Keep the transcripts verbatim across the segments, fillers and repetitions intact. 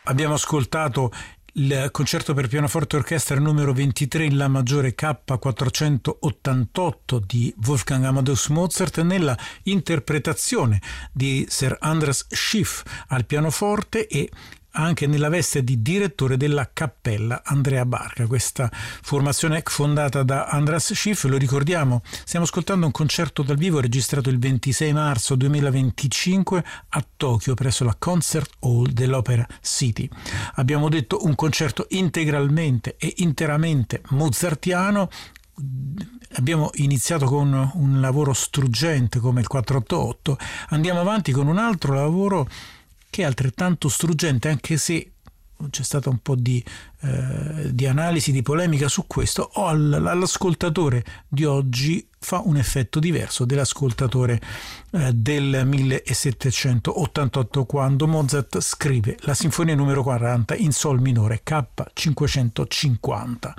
Abbiamo ascoltato il concerto per pianoforte e orchestra numero ventitré in La maggiore K quattrocentottantotto di Wolfgang Amadeus Mozart nella interpretazione di Sir Andras Schiff al pianoforte e anche nella veste di direttore della Cappella Andrea Barca. Questa formazione fondata da Andras Schiff, lo ricordiamo, stiamo ascoltando un concerto dal vivo registrato il ventisei marzo duemilaventicinque a Tokyo presso la Concert Hall dell'Opera City. Abbiamo detto un concerto integralmente e interamente mozartiano. Abbiamo iniziato con un lavoro struggente come il quattrocentottantotto, andiamo avanti con un altro lavoro che è altrettanto struggente, anche se c'è stata un po' di, eh, di analisi, di polemica su questo. O all'ascoltatore di oggi fa un effetto diverso dell'ascoltatore eh, del millesettecentottantotto, quando Mozart scrive la sinfonia numero quaranta in sol minore K cinquecentocinquanta.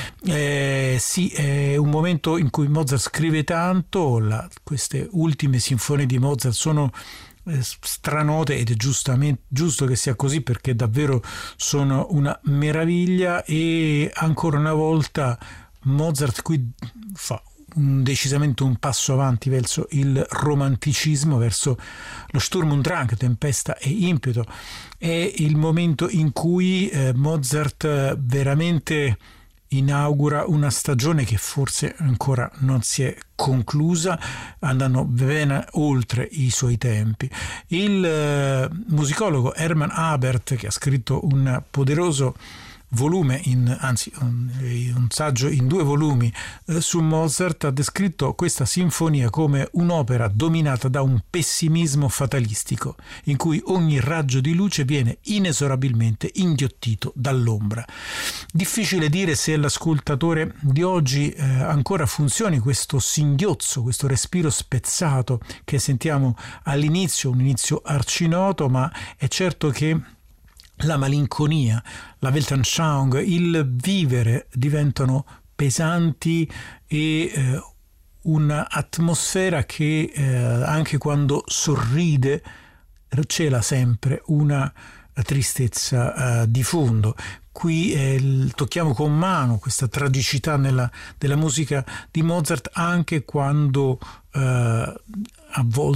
Eh, sì, è un momento in cui Mozart scrive tanto. La, queste ultime sinfonie di Mozart sono stranote ed è giustamente giusto che sia così, perché davvero sono una meraviglia. E ancora una volta Mozart qui fa un, decisamente un passo avanti verso il romanticismo, verso lo Sturm und Drang, tempesta e impeto. È il momento in cui eh, Mozart veramente inaugura una stagione che forse ancora non si è conclusa, andando ben oltre i suoi tempi. Il eh, musicologo Hermann Abert, che ha scritto un poderoso volume, in, anzi un, un saggio in due volumi eh, su Mozart, ha descritto questa sinfonia come un'opera dominata da un pessimismo fatalistico, in cui ogni raggio di luce viene inesorabilmente inghiottito dall'ombra. Difficile dire se l'ascoltatore di oggi eh, ancora funzioni questo singhiozzo, questo respiro spezzato che sentiamo all'inizio, un inizio arcinoto, ma è certo che la malinconia, la Weltanschauung, il vivere diventano pesanti e eh, un'atmosfera che eh, anche quando sorride cela sempre una tristezza eh, di fondo. Qui eh, tocchiamo con mano questa tragicità nella, della musica di Mozart, anche quando eh, a volte